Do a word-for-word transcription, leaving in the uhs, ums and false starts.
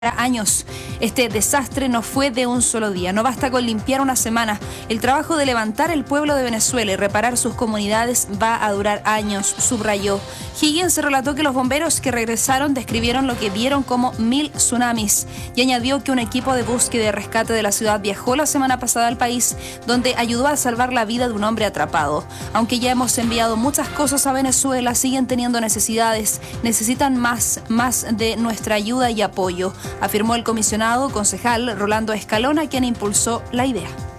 años. Este desastre no fue de un solo día. No basta con limpiar una semana. El trabajo de levantar el pueblo de Venezuela y reparar sus comunidades va a durar años, subrayó. Higgins relató que los bomberos que regresaron describieron lo que vieron como mil tsunamis y añadió que un equipo de búsqueda y rescate de la ciudad viajó la semana pasada al país, donde ayudó a salvar la vida de un hombre atrapado. Aunque ya hemos enviado muchas cosas a Venezuela, siguen teniendo necesidades. Necesitan más, más de nuestra ayuda y apoyo, afirmó el comisionado concejal Rolando Escalona, quien impulsó la idea.